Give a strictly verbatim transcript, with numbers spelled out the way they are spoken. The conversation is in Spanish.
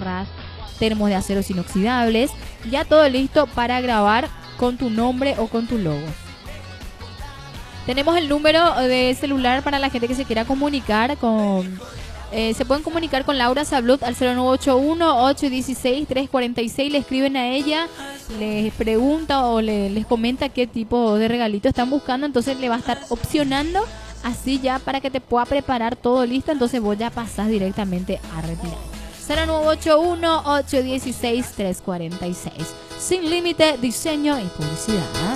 jarras, termos de aceros inoxidables. Ya todo listo para grabar con tu nombre o con tu logo. Tenemos el número de celular para la gente que se quiera comunicar con... Eh, se pueden comunicar con Laura Sablut al cero nueve ocho uno, ocho uno seis, tres cuatro seis. Le escriben a ella, les pregunta o le, les comenta qué tipo de regalito están buscando. Entonces le va a estar opcionando así ya para que te pueda preparar todo listo. Entonces vos ya pasás directamente a retirar. cero nueve ocho uno, ocho uno seis, tres cuatro seis. Sin límite, diseño y publicidad.